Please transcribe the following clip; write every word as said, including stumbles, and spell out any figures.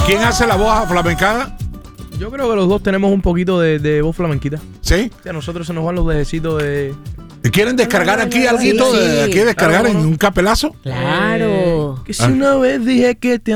¿Quién hace la voz flamencada? Yo creo que los dos tenemos un poquito de, de voz flamenquita. ¿Sí? Sí, a nosotros se nos van los dejecitos de... ¿Quieren descargar aquí algo? Sí, de sí. aquí descargar Claro, en ¿no? un capelazo? Claro. Eh, que si una vez dije que te